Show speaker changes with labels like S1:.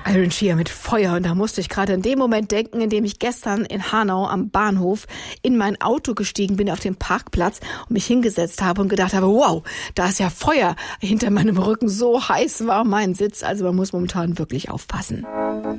S1: Iron Shear mit Feuer. Und da musste ich gerade in dem Moment denken, in dem ich gestern in Hanau am Bahnhof in mein Auto gestiegen bin auf dem Parkplatz und mich hingesetzt habe und gedacht habe, wow, da ist ja Feuer hinter meinem Rücken. So heiß war mein Sitz. Also man muss momentan wirklich aufpassen.